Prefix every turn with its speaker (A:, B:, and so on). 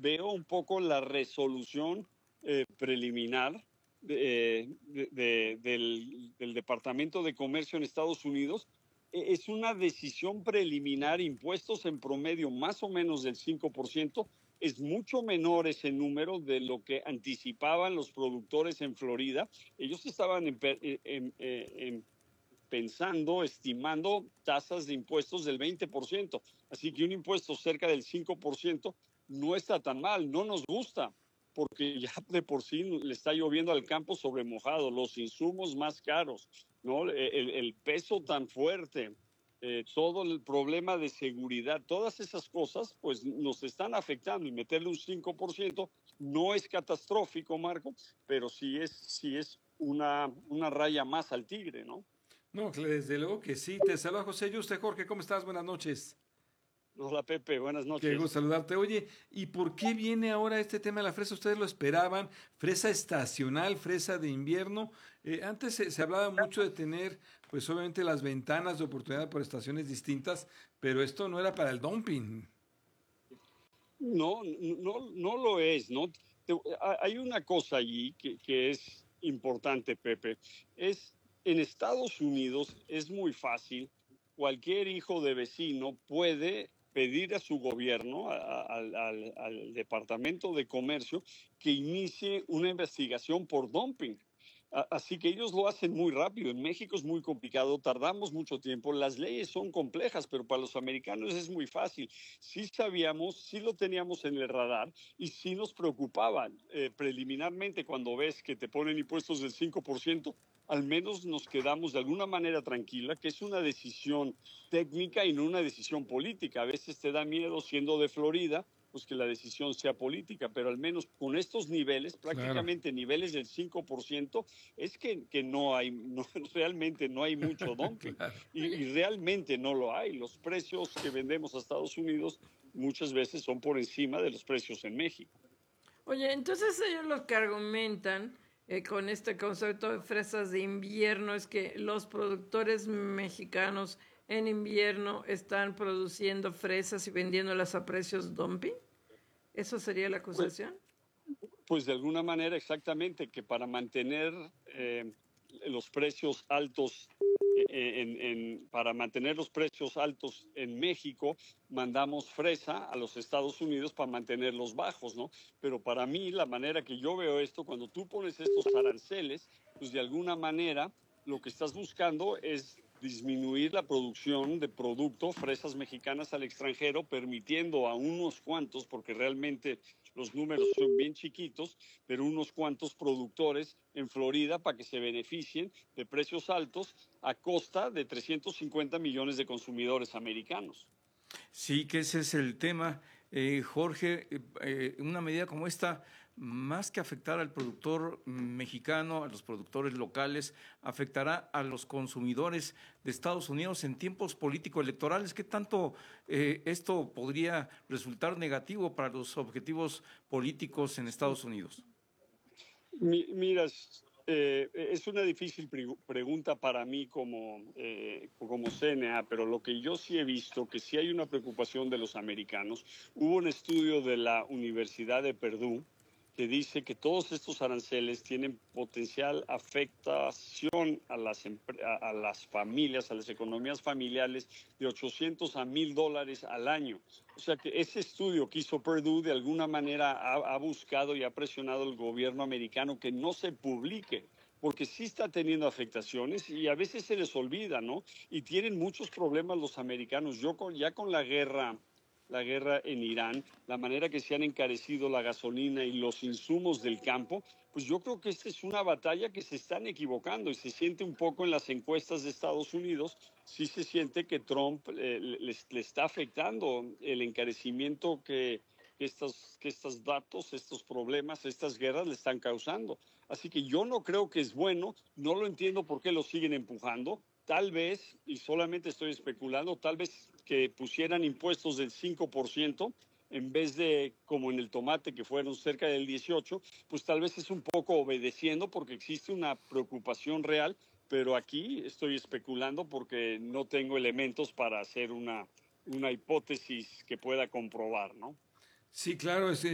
A: veo un poco la resolución preliminar del Departamento de Comercio en Estados Unidos. Es una decisión preliminar, impuestos en promedio más o menos del 5%. Es mucho menor ese número de lo que anticipaban los productores en Florida. Ellos estaban pensando, estimando tasas de impuestos del 20%. Así que un impuesto cerca del 5% no está tan mal, no nos gusta, porque ya de por sí le está lloviendo al campo sobre mojado, los insumos más caros, ¿no? El peso tan fuerte, todo el problema de seguridad, todas esas cosas, pues nos están afectando, y meterle un 5% no es catastrófico, Marco, pero sí es una raya más al tigre, ¿no?
B: No, desde luego que sí. Te saluda José Yuste. Jorge, ¿cómo estás? Buenas noches.
A: Hola Pepe, buenas
B: Qué gusto
A: noches.
B: saludarte. Oye, ¿y por qué viene ahora este tema de la fresa? ¿Ustedes lo esperaban? ¿Fresa estacional, fresa de invierno? Antes se hablaba mucho de tener, pues obviamente las ventanas de oportunidad por estaciones distintas, pero esto no era para el dumping.
A: No lo es, ¿no? Hay una cosa allí que es importante, Pepe. En Estados Unidos es muy fácil. Cualquier hijo de vecino puede pedir a su gobierno, al Departamento de Comercio, que inicie una investigación por dumping. Así que ellos lo hacen muy rápido. En México es muy complicado, tardamos mucho tiempo, las leyes son complejas, pero para los americanos es muy fácil. Sí sabíamos, sí lo teníamos en el radar y sí nos preocupaban. Preliminarmente, cuando ves que te ponen impuestos del 5%, al menos nos quedamos de alguna manera tranquila, que es una decisión técnica y no una decisión política. A veces te da miedo, siendo de Florida, pues que la decisión sea política, pero al menos con estos niveles,
B: Claro.
A: prácticamente niveles del 5%, es que no hay, no, realmente no hay mucho dumping,
B: Claro.
A: y realmente no lo hay. Los precios que vendemos a Estados Unidos muchas veces son por encima de los precios en México.
C: Oye, entonces ellos lo que argumentan con este concepto de fresas de invierno es que los productores mexicanos en invierno están produciendo fresas y vendiéndolas a precios dumping. ¿Eso sería la
A: Pues,
C: acusación?
A: pues de alguna manera exactamente, que para mantener los precios altos para mantener los precios altos en México, mandamos fresa a los Estados Unidos para mantenerlos bajos, ¿no? Pero para mí, la manera que yo veo esto, cuando tú pones estos aranceles, pues de alguna manera lo que estás buscando es disminuir la producción de producto, fresas mexicanas al extranjero, permitiendo a unos cuantos, porque realmente los números son bien chiquitos, pero unos cuantos productores en Florida para que se beneficien de precios altos a costa de 350 millones de consumidores americanos.
B: Sí, que ese es el tema, Jorge. Una medida como esta, más que afectar al productor mexicano, a los productores locales, afectará a los consumidores de Estados Unidos en tiempos político-electorales. ¿Qué tanto esto podría resultar negativo para los objetivos políticos en Estados Unidos?
A: Mira, es una difícil pregunta para mí como CNA, pero lo que yo sí he visto, que sí hay una preocupación de los americanos. Hubo un estudio de la Universidad de Purdue que dice que todos estos aranceles tienen potencial afectación a las familias, a las economías familiares, de 800 a 1,000 dólares al año. O sea que ese estudio que hizo Purdue de alguna manera ha buscado y ha presionado al gobierno americano que no se publique, porque sí está teniendo afectaciones y a veces se les olvida, ¿no? Y tienen muchos problemas los americanos. Ya con la guerra en Irán, la manera que se han encarecido la gasolina y los insumos del campo, pues yo creo que esta es una batalla que se están equivocando, y se siente un poco en las encuestas de Estados Unidos. Sí se siente que Trump le está afectando el encarecimiento que estos datos, estos problemas, estas guerras le están causando. Así que yo no creo que es bueno, no lo entiendo por qué lo siguen empujando. Tal vez, y solamente estoy especulando, tal vez que pusieran impuestos del 5% en vez de, como en el tomate, que fueron cerca del 18%, pues tal vez es un poco obedeciendo porque existe una preocupación real, pero aquí estoy especulando porque no tengo elementos para hacer una hipótesis que pueda comprobar, ¿no?
B: Sí, claro,